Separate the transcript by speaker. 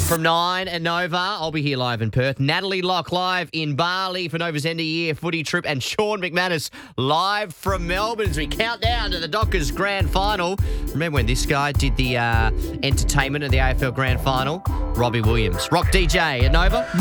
Speaker 1: From 9 and Nova, I'll be here live in Perth. Natalie Locke live in Bali for Nova's end of year footy trip, and Sean McManus live from Melbourne as we count down to the Dockers Grand Final. Remember when this guy did the entertainment of the AFL Grand Final? Robbie Williams. Rock DJ at Nova.